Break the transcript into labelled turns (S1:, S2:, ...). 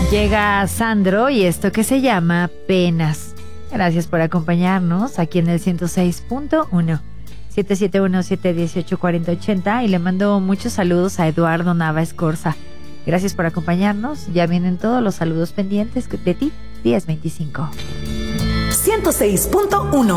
S1: Llega Sandro y esto que se llama Penas. Gracias por acompañarnos aquí en el 106.1 771-718-4080 y le mando muchos saludos a Eduardo Nava Escorza. Gracias por acompañarnos. Ya vienen todos los saludos pendientes de ti, 1025.
S2: 106.1